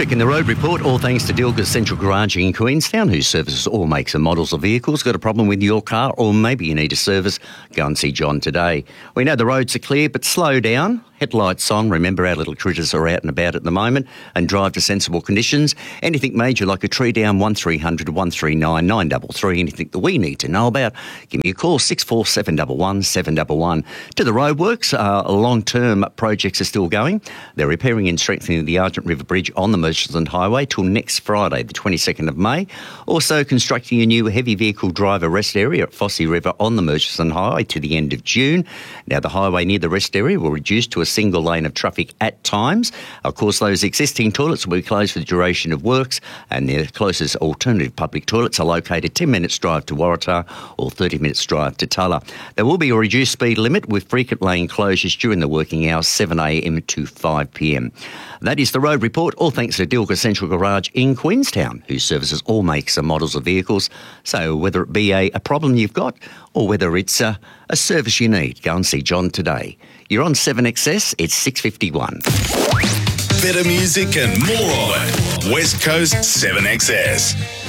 Checking the road report, all thanks to Dilga's Central Garage in Queenstown, who services all makes and models of vehicles. Got a problem with your car, or maybe you need a service? Go and see John today. We know the roads are clear, but slow down. Headlights on. Remember, our little critters are out and about at the moment, and drive to sensible conditions. Anything major like a tree down, 1300 139 933. Anything that we need to know about, give me a call, 64711 711. To the roadworks, long-term projects are still going. They're repairing and strengthening the Argent River Bridge on the Merchant Highway till next Friday, the 22nd of May. Also constructing a new heavy vehicle driver rest area at Fossey River on the Merchant Highway to the end of June. Now, the highway near the rest area will reduce to a single lane of traffic at times. Of course, those existing toilets will be closed for the duration of works, and their closest alternative public toilets are located 10 minutes drive to Waratah or 30 minutes drive to Tulla. There will be a reduced speed limit with frequent lane closures during the working hours, 7am to 5pm. That is the road report, all thanks to Dilga Central Garage in Queenstown, who services all makes and models of vehicles. So whether it be a problem you've got or whether it's a service you need, go and see John today. You're on 7XS, it's 6:51. Better music and more of it. West Coast 7XS.